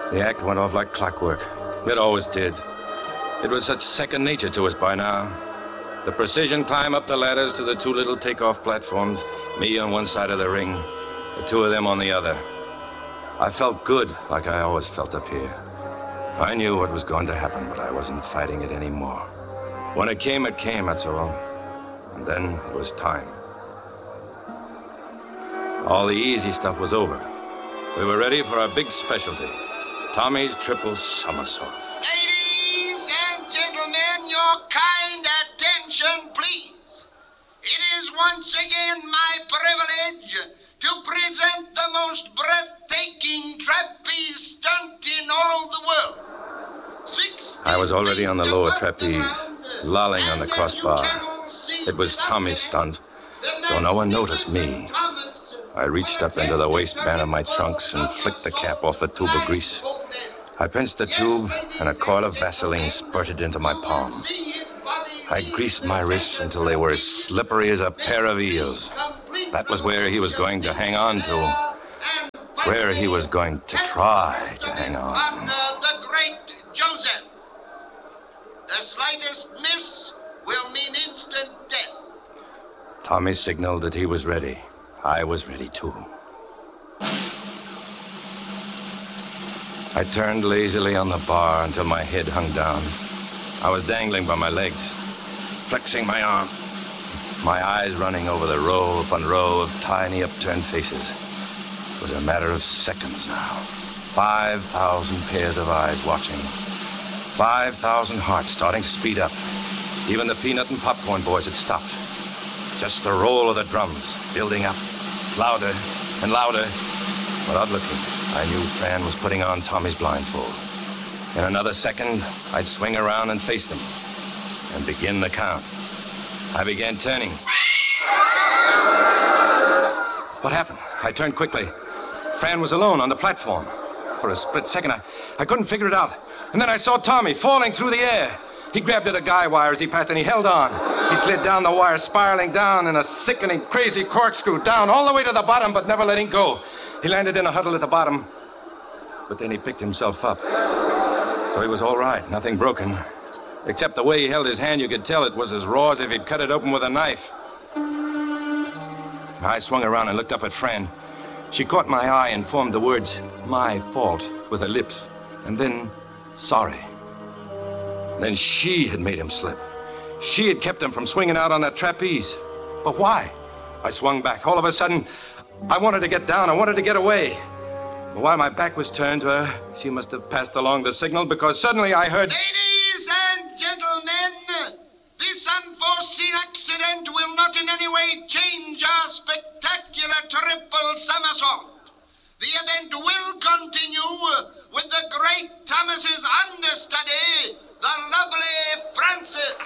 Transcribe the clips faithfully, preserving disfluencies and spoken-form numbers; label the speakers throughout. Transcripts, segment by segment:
Speaker 1: The act went off like clockwork. It always did. It was such second nature to us by now. The precision climb up the ladders to the two little takeoff platforms, me on one side of the ring, the two of them on the other. I felt good, like I always felt up here. I knew what was going to happen, but I wasn't fighting it anymore. When it came, it came, that's all. And then it was time. All the easy stuff was over. We were ready for our big specialty, Tommy's triple somersault.
Speaker 2: Ladies and gentlemen, your kind attention, please. It is once again my privilege to present the most breathtaking trapeze stunt in all the world. Six
Speaker 1: I was already on the lower trapeze, lolling on the crossbar. It was Tommy's stunt, so no one noticed me. I reached up into the waistband of my trunks and flicked the cap off the tube of grease. I pinched the tube, and a coil of Vaseline spurted into my palm. I greased my wrists until they were as slippery as a pair of eels. That was where he was going to hang on to. Where he was going to try to hang on.
Speaker 2: After the great Joseph. The slightest miss will mean instant death.
Speaker 1: Tommy signaled that he was ready. I was ready, too. I turned lazily on the bar until my head hung down. I was dangling by my legs, flexing my arm, my eyes running over the row upon row of tiny upturned faces. It was a matter of seconds now. Five thousand pairs of eyes watching. Five thousand hearts starting to speed up. Even the peanut and popcorn boys had stopped. Just the roll of the drums, building up, louder and louder. Without looking, I knew Fran was putting on Tommy's blindfold. In another second, I'd swing around and face them and begin the count. I began turning. What happened? I turned quickly. Fran was alone on the platform. For a split second, I, I couldn't figure it out. And then I saw Tommy falling through the air. He grabbed at a guy wire as he passed, and he held on. He slid down the wire, spiraling down in a sickening, crazy corkscrew, down all the way to the bottom, but never letting go. He landed in a huddle at the bottom, but then he picked himself up. So he was all right, nothing broken. Except the way he held his hand, you could tell it was as raw as if he'd cut it open with a knife. I swung around and looked up at Fran. She caught my eye and formed the words, "my fault," with her lips, and then, "sorry." Then she had made him slip. She had kept him from swinging out on that trapeze. But why? I swung back. All of a sudden, I wanted to get down. I wanted to get away. But while my back was turned to her, she must have passed along the signal, because suddenly I heard...
Speaker 2: Ladies and gentlemen, this unforeseen accident will not in any way change our spectacular triple somersault. The event will continue with the great Thomas's understudy, the lovely Frances.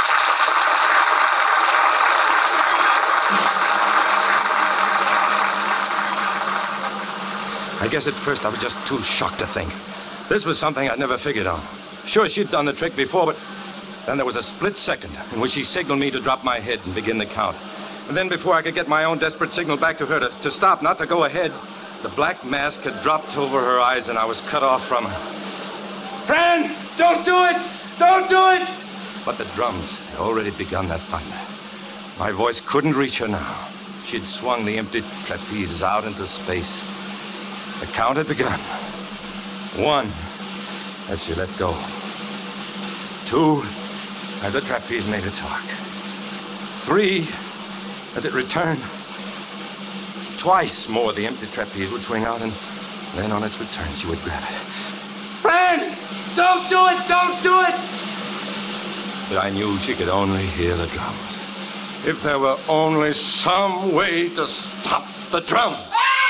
Speaker 1: I guess at first I was just too shocked to think. This was something I'd never figured on. Sure, she'd done the trick before, but then there was a split second in which she signaled me to drop my head and begin the count. And then before I could get my own desperate signal back to her to, to stop, not to go ahead, the black mask had dropped over her eyes and I was cut off from her. Fran, don't do it! Don't do it! But the drums had already begun that thunder. My voice couldn't reach her now. She'd swung the empty trapeze out into space. The count had begun. One, as she let go. Two, as the trapeze made its arc. Three, as it returned. Twice more the empty trapeze would swing out, and then on its return she would grab it. Fran! Don't do it! Don't do it! But I knew she could only hear the drums. If there were only some way to stop the drums.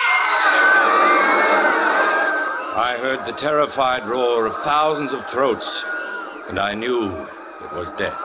Speaker 1: I heard the terrified roar of thousands of throats, and I knew it was death.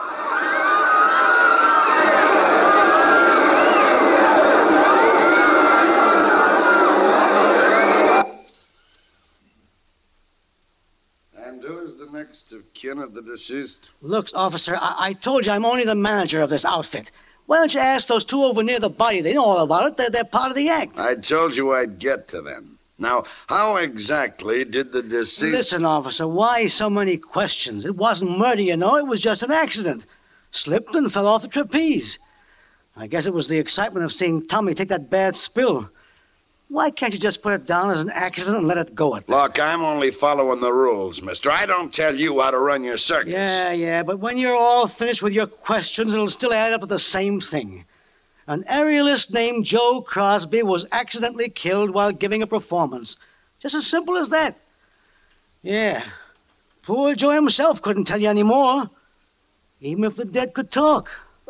Speaker 3: And who is the next of kin of the deceased?
Speaker 4: Looks, officer, I, I told you I'm only the manager of this outfit. Why don't you ask those two over near the body? They know all about it. They're, they're part of the act.
Speaker 3: I told you I'd get to them. Now, how exactly did the deceased...
Speaker 4: Listen, officer, why so many questions? It wasn't murder, you know. It was just an accident. Slipped and fell off the trapeze. I guess it was the excitement of seeing Tommy take that bad spill. Why can't you just put it down as an accident and let it go at that?
Speaker 3: Look, I'm only following the rules, mister. I don't tell you how to run your circus.
Speaker 4: Yeah, yeah, but when you're all finished with your questions, it'll still add up to the same thing. An aerialist named Joe Crosby was accidentally killed while giving a performance. Just as simple as that. Yeah. Poor Joe himself couldn't tell you any more, even if the dead could talk.